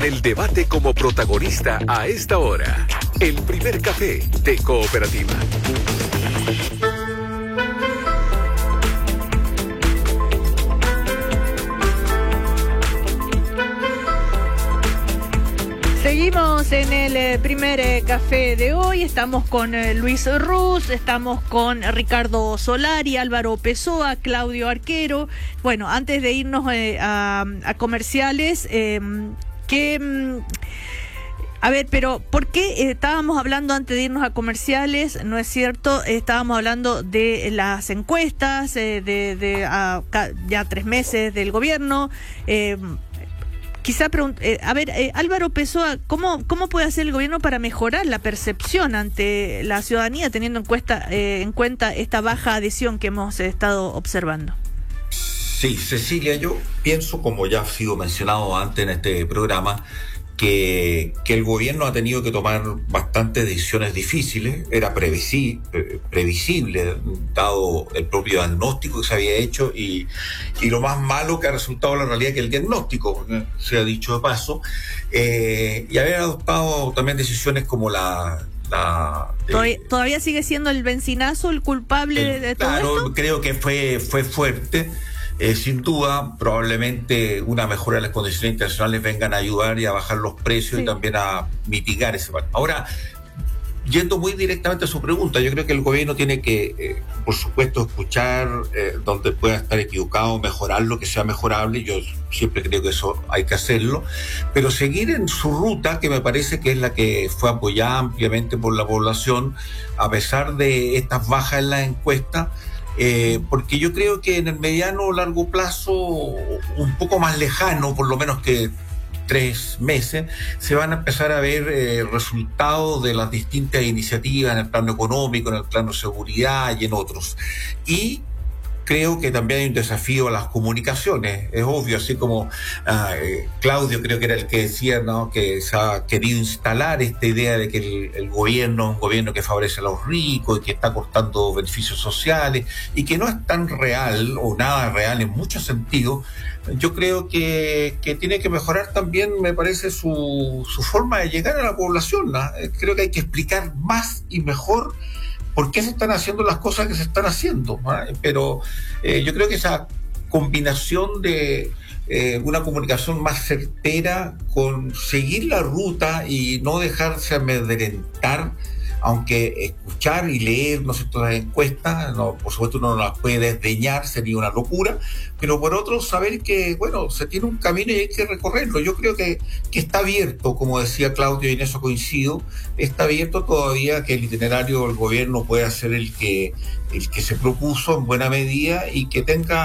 el debate como protagonista a esta hora. El primer café de Cooperativa. Seguimos en el primer café de hoy. Estamos con Luis Ruz, estamos con Ricardo Solari, Álvaro Pessoa, Claudio Arquero. Bueno, antes de irnos a comerciales, a ver, pero ¿por qué estábamos hablando antes de irnos a comerciales? ¿No es cierto? Estábamos hablando de las encuestas, ya 3 meses del gobierno. Quizá Álvaro Pessoa, ¿cómo puede hacer el gobierno para mejorar la percepción ante la ciudadanía, teniendo en cuenta esta baja adhesión que hemos estado observando? Sí, Cecilia, yo pienso, como ya ha sido mencionado antes en este programa, que el gobierno ha tenido que tomar bastantes decisiones difíciles. Era previsible, dado el propio diagnóstico que se había hecho, y lo más malo que ha resultado la realidad que el diagnóstico, se ha dicho de paso, y haber adoptado también decisiones como ¿Todavía sigue siendo el bencinazo el culpable de todo esto? Claro, creo que fue fuerte. Sin duda, probablemente una mejora de las condiciones internacionales vengan a ayudar y a bajar los precios, sí, y también a mitigar ese mal. Ahora, yendo muy directamente a su pregunta, yo creo que el gobierno tiene que, por supuesto, escuchar donde pueda estar equivocado, mejorar lo que sea mejorable. Yo siempre creo que eso hay que hacerlo, pero seguir en su ruta, que me parece que es la que fue apoyada ampliamente por la población, a pesar de estas bajas en las encuestas. Porque yo creo que en el mediano o largo plazo, un poco más lejano, por lo menos que 3 meses, se van a empezar a ver resultados de las distintas iniciativas en el plano económico, en el plano de seguridad y en otros. Y creo que también hay un desafío a las comunicaciones. Es obvio, así como Claudio creo que era el que decía, ¿no?, que se ha querido instalar esta idea de que el gobierno es un gobierno que favorece a los ricos y que está cortando beneficios sociales, y que no es tan real o nada real en muchos sentidos. Yo creo que tiene que mejorar también, me parece, su forma de llegar a la población, ¿no? Creo que hay que explicar más y mejor por qué se están haciendo las cosas que se están haciendo, ¿no? Pero yo creo que esa combinación de una comunicación más certera, con seguir la ruta y no dejarse amedrentar, aunque escuchar y leer, ¿no sé?, todas las encuestas, no, por supuesto uno no las puede desdeñar, sería una locura, pero por otro saber que, bueno, se tiene un camino y hay que recorrerlo. Yo creo que está abierto, como decía Claudio, y en eso coincido, está abierto todavía que el itinerario del gobierno pueda ser el que se propuso en buena medida, y que tenga